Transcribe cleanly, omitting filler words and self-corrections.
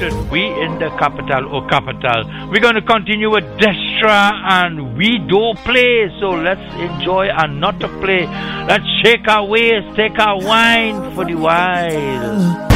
Brampton, we in the capital or capital. We're going to continue with Destra and We Do Play. So let's enjoy and not to play. Let's shake our waist, take our wine for the while.